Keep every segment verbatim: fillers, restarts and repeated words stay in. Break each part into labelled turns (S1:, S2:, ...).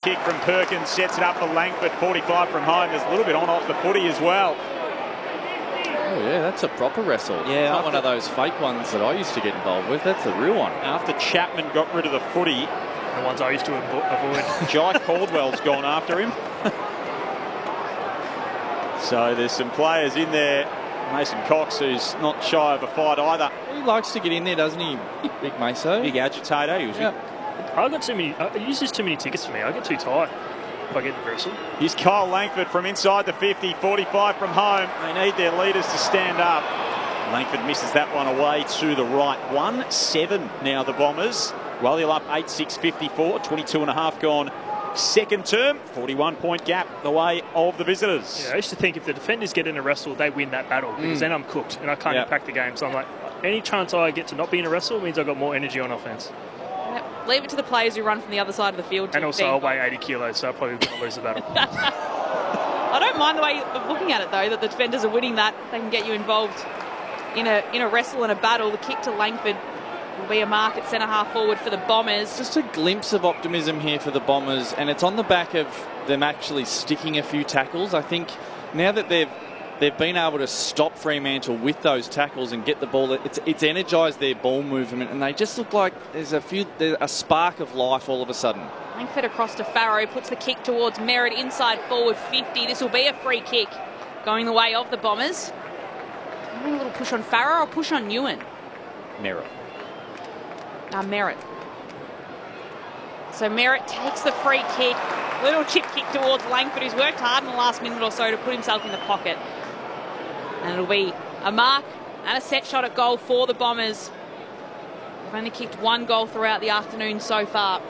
S1: kick from Perkins sets it up for Langford. forty-five from home. There's a little bit on off the footy as well.
S2: Oh yeah, that's a proper wrestle.
S1: Yeah,
S2: not one of those fake ones that I used to get involved with. That's a real one.
S1: After Chapman got rid of the footy,
S3: the ones I used to avoid.
S1: Jai Caldwell's gone after him. So there's some players in there. Mason Cox, who's not shy of a fight either.
S2: He likes to get in there, doesn't he, Big Meso?
S1: Big agitator. He was.
S2: Yeah.
S3: I got too many. Uh, it uses too many tickets for me. I get too tired if I get the wrestle.
S1: Here's Kyle Langford from inside the fifty. forty-five from home. They need their leaders to stand up. Langford misses that one away to the right. one seven now the Bombers. Wallil up eight six fifty-four. twenty-two and a half gone. Second term, forty-one point gap the way of the visitors.
S3: Yeah, I used to think if the defenders get in a wrestle, they win that battle because mm. then I'm cooked and I can't
S1: yep.
S3: impact the game. So I'm like, any chance I get to not be in a wrestle means I've got more energy on offense.
S4: Yep. Leave it to the players who run from the other side of the field.
S3: And also, I'll weigh eighty kilos, so I'm probably going to lose the battle.
S4: I don't mind the way of looking at it, though, that the defenders are winning that. They can get you involved in a in a wrestle and a battle. The kick to Langford will be a mark at centre-half forward for the Bombers.
S2: Just a glimpse of optimism here for the Bombers, and it's on the back of them actually sticking a few tackles. I think now that they've they've been able to stop Fremantle with those tackles and get the ball, it's it's energised their ball movement, and they just look like there's a few there's a spark of life all of a sudden.
S4: Langford across to Farrow, puts the kick towards Merritt, inside forward fifty. This will be a free kick going the way of the Bombers. Having a little push on Farrow or push on Ewan?
S1: Merritt.
S4: Uh, Merritt. So Merritt takes the free kick. Little chip kick towards Langford, who's worked hard in the last minute or so to put himself in the pocket. And it'll be a mark and a set shot at goal for the Bombers. They've only kicked one goal throughout the afternoon so far.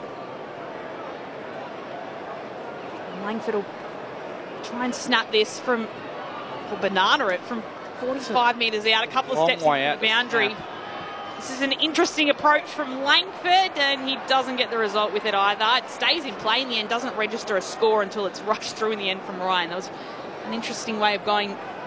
S4: And Langford will try and snap this from, or banana it from forty-five metres out, a couple of steps from the boundary. This is an interesting approach from Langford, and he doesn't get the result with it either. It stays in play in the end, doesn't register a score until it's rushed through in the end from Ryan. That was an interesting way of going